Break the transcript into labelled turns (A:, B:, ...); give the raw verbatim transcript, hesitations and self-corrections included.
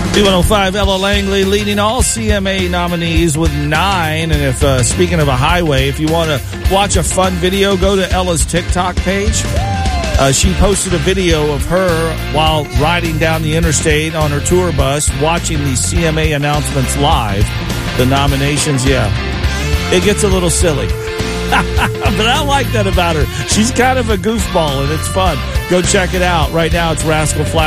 A: B one oh five, Ella Langley leading all C M A nominees with nine. And if, uh, speaking of a highway, if you want to watch a fun video, go to Ella's TikTok page. Uh, she posted a video of her while riding down the interstate on her tour bus, watching the C M A announcements live. The nominations, yeah, it gets a little silly. But I like that about her. She's kind of a goofball, and it's fun. Go check it out. Right now, it's Rascal Flatts.